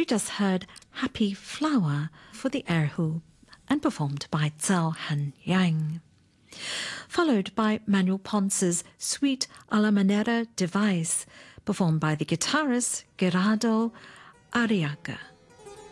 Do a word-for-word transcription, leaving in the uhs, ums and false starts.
You just heard Happy Flower for the erhu and performed by Zhao Han Yang. Followed by Manuel Ponce's Suite a la Manera Device, performed by the guitarist Gerardo Arriaga.